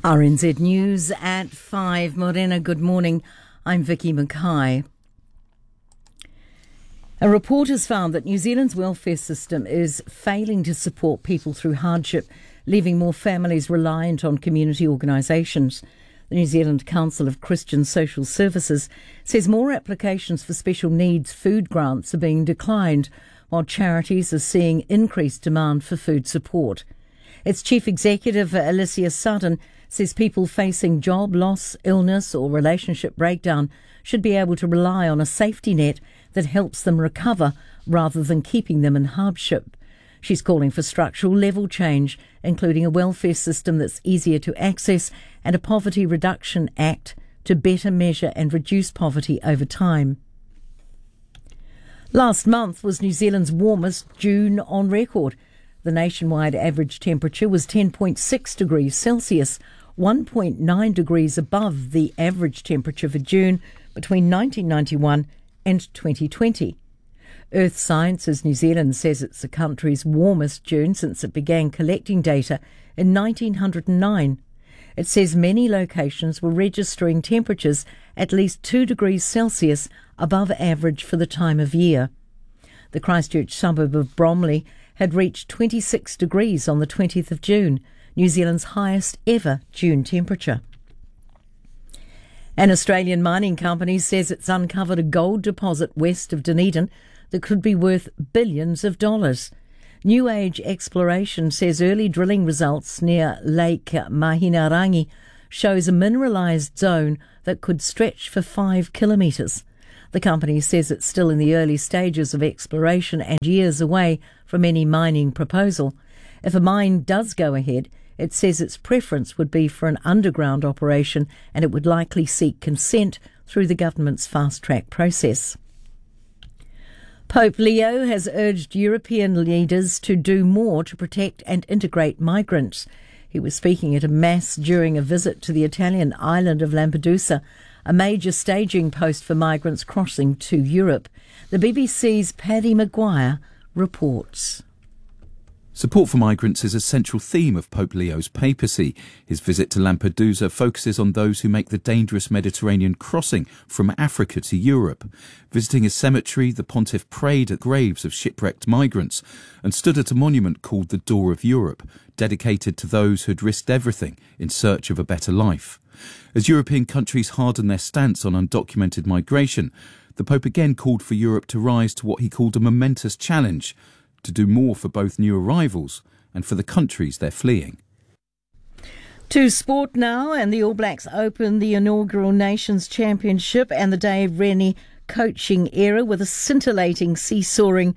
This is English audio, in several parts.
RNZ News at 5. Morena, good morning. I'm Vicky Mackay. A report has found that New Zealand's welfare system is failing to support people through hardship, leaving more families reliant on community organisations. The New Zealand Council of Christian Social Services says more applications for special needs food grants are being declined, while charities are seeing increased demand for food support. Its chief executive, Alicia Sutton, says people facing job loss, illness or relationship breakdown should be able to rely on a safety net that helps them recover rather than keeping them in hardship. She's calling for structural level change, including a welfare system that's easier to access and a Poverty Reduction Act to better measure and reduce poverty over time. Last month was New Zealand's warmest June on record. The nationwide average temperature was 10.6 degrees Celsius, 1.9 degrees above the average temperature for June between 1991 and 2020. Earth Sciences New Zealand says it's the country's warmest June since it began collecting data in 1909. It says many locations were registering temperatures at least 2 degrees Celsius above average for the time of year. The Christchurch suburb of Bromley had reached 26 degrees on the 20th of June, New Zealand's highest ever June temperature. An Australian mining company says it's uncovered a gold deposit west of Dunedin that could be worth billions of dollars. New Age Exploration says early drilling results near Lake Mahinarangi shows a mineralised zone that could stretch for 5 kilometres. The company says it's still in the early stages of exploration and years away from any mining proposal. If a mine does go ahead, it says its preference would be for an underground operation and it would likely seek consent through the government's fast-track process. Pope Leo has urged European leaders to do more to protect and integrate migrants. He was speaking at a mass during a visit to the Italian island of Lampedusa, a major staging post for migrants crossing to Europe. The BBC's Paddy Maguire reports. Support for migrants is a central theme of Pope Leo's papacy. His visit to Lampedusa focuses on those who make the dangerous Mediterranean crossing from Africa to Europe. Visiting a cemetery, the pontiff prayed at graves of shipwrecked migrants and stood at a monument called the Door of Europe, dedicated to those who had risked everything in search of a better life. As European countries harden their stance on undocumented migration, the Pope again called for Europe to rise to what he called a momentous challenge, to do more for both new arrivals and for the countries they're fleeing. To sport now, and the All Blacks open the inaugural Nations Championship and the Dave Rennie coaching era with a scintillating, seesawing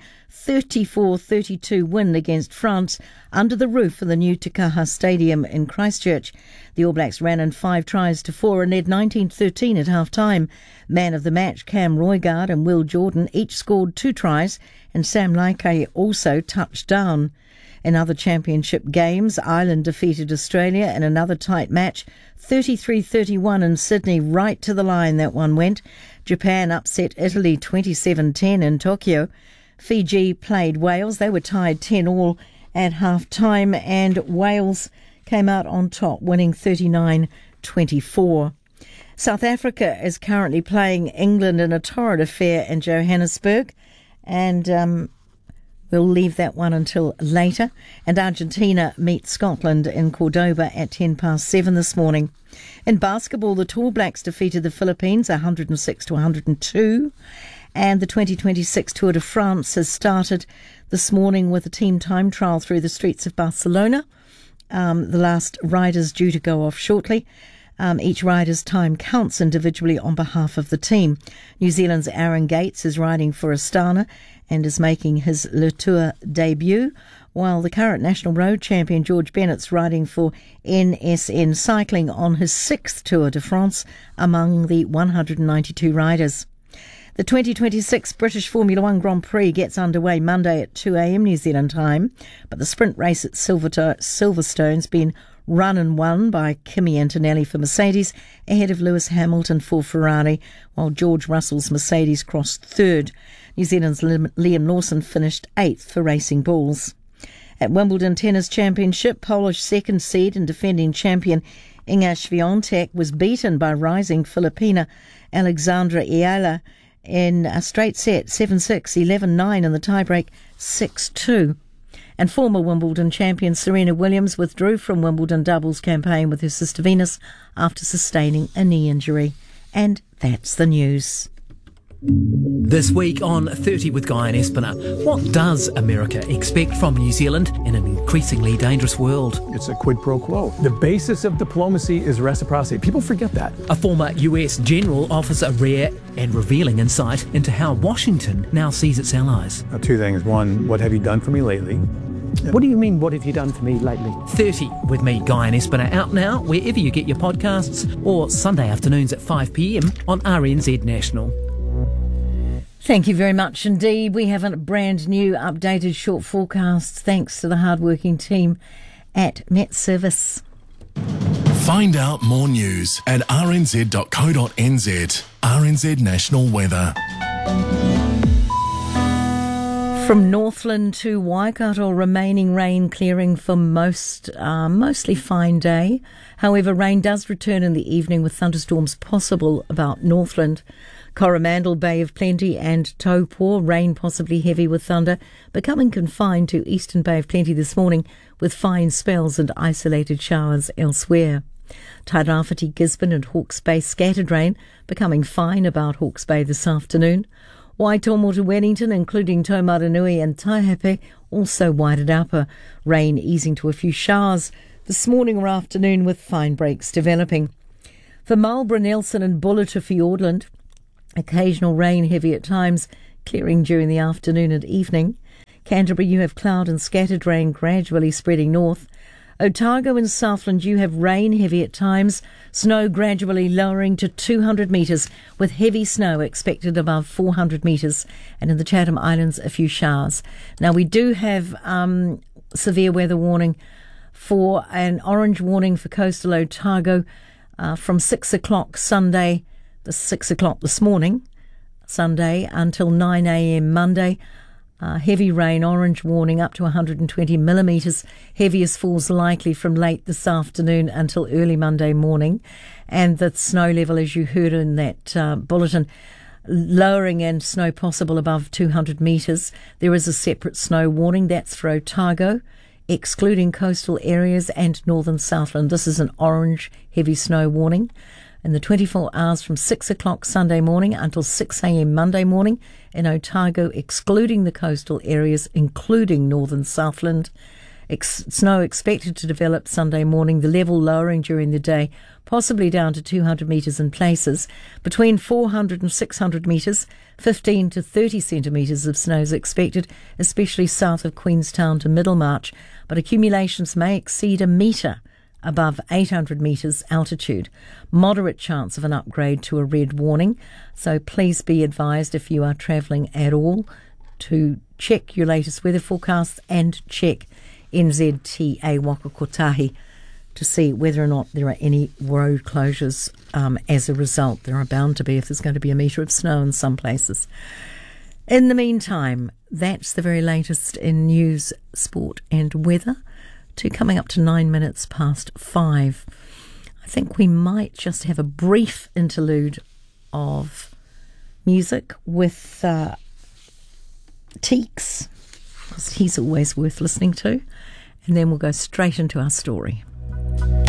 34-32 win against France under the roof of the new Te Kaha Stadium in Christchurch. The All Blacks ran in 5-4 and led 19-13 at half-time. Man of the match Cam Roigard and Will Jordan each scored 2 tries, and Sam Laike also touched down. In other championship games, Ireland defeated Australia in another tight match, 33-31 in Sydney, right to the line that one went. Japan upset Italy 27-10 in Tokyo. Fiji played Wales. They were tied 10-all at half-time, and Wales came out on top, winning 39-24. South Africa is currently playing England in a torrid affair in Johannesburg, and we'll leave that one until later. And Argentina meet Scotland in Cordoba at 7:10 this morning. In basketball, the Tall Blacks defeated the Philippines 106-102. And the 2026 Tour de France has started this morning with a team time trial through the streets of Barcelona. The last rider's due to go off shortly. Each rider's time counts individually on behalf of the team. New Zealand's Aaron Gates is riding for Astana and is making his Le Tour debut, while the current national road champion George Bennett's riding for NSN Cycling on his 6th Tour de France among the 192 riders. The 2026 British Formula One Grand Prix gets underway Monday at 2 a.m. New Zealand time, but the sprint race at Silverstone's been run and won by Kimi Antonelli for Mercedes, ahead of Lewis Hamilton for Ferrari, while George Russell's Mercedes crossed third. New Zealand's Liam Lawson finished 8th for Racing Bulls. At Wimbledon Tennis Championship, Polish second seed and defending champion Iga Świątek was beaten by rising Filipina Alexandra Ayala in a straight set, 7-6, 11-9 in the tiebreak, 6-2. And former Wimbledon champion Serena Williams withdrew from Wimbledon doubles campaign with her sister Venus after sustaining a knee injury. And that's the news. This week on 30 with Guy and Espiner, what does America expect from New Zealand in an increasingly dangerous world? It's a quid pro quo. The basis of diplomacy is reciprocity. People forget that. A former US general offers a rare and revealing insight into how Washington now sees its allies. Two things. One, what have you done for me lately? What do you mean, what have you done for me lately? 30 with me, Guy and Espiner, out now wherever you get your podcasts or Sunday afternoons at 5 p.m. on RNZ National. Thank you very much indeed. We have a brand new updated short forecast thanks to the hard-working team at Met Service. Find out more news at rnz.co.nz. RNZ National Weather. From Northland to Waikato, remaining rain clearing for mostly fine day. However, rain does return in the evening with thunderstorms possible about Northland. Coromandel, Bay of Plenty and Taupo, rain possibly heavy with thunder, becoming confined to Eastern Bay of Plenty this morning with fine spells and isolated showers elsewhere. Tairāwhiti, Gisborne and Hawke's Bay, scattered rain, becoming fine about Hawke's Bay this afternoon. Waitomo to Wellington, including Taumaranui and Taihape, also Waited Upper, rain easing to a few showers this morning or afternoon with fine breaks developing. For Marlborough, Nelson and Buller to Fiordland, occasional rain heavy at times, clearing during the afternoon and evening. Canterbury, you have cloud and scattered rain gradually spreading north. Otago and Southland, you have rain heavy at times, snow gradually lowering to 200 metres, with heavy snow expected above 400 metres, and in the Chatham Islands a few showers. Now we do have severe weather warning for an orange warning for coastal Otago from 6 o'clock Sunday, 6 o'clock this morning, Sunday, until 9 a.m. Monday. Heavy rain, orange warning up to 120 millimetres. Heaviest falls likely from late this afternoon until early Monday morning. And the snow level, as you heard in that bulletin, lowering and snow possible above 200 metres. There is a separate snow warning. That's for Otago, excluding coastal areas and northern Southland. This is an orange heavy snow warning. In the 24 hours from 6 o'clock Sunday morning until 6 a.m. Monday morning in Otago, excluding the coastal areas, including northern Southland. Snow expected to develop Sunday morning, the level lowering during the day, possibly down to 200 metres in places. Between 400 and 600 metres, 15 to 30 centimetres of snow is expected, especially south of Queenstown to Middlemarch, but accumulations may exceed a metre above 800 metres altitude. Moderate chance of an upgrade to a red warning, so please be advised if you are travelling at all to check your latest weather forecasts and check NZTA Waka Kotahi to see whether or not there are any road closures as a result. There are bound to be if there's going to be a metre of snow in some places. In the meantime, that's the very latest in news, sport and weather. Coming up to 9 minutes past 5. I think we might just have a brief interlude of music with Teeks, because he's always worth listening to, and then we'll go straight into our story.